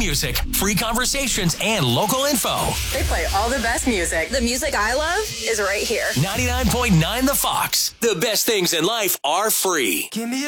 music, free conversations, and local info. They play all the best music. The music I love is right here. 99.9 The Fox. The best things in life are free. Give me